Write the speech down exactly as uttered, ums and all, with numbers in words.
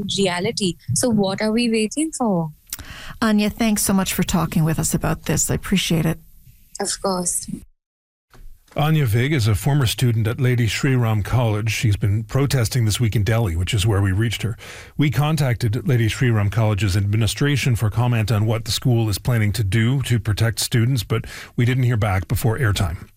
reality. So what are we waiting for? Anya, thanks so much for talking with us about this. I appreciate it. Of course. Anya Vig is a former student at Lady Shri Ram College. She's been protesting this week in Delhi, which is where we reached her. We contacted Lady Shri Ram College's administration for comment on what the school is planning to do to protect students, but we didn't hear back before airtime.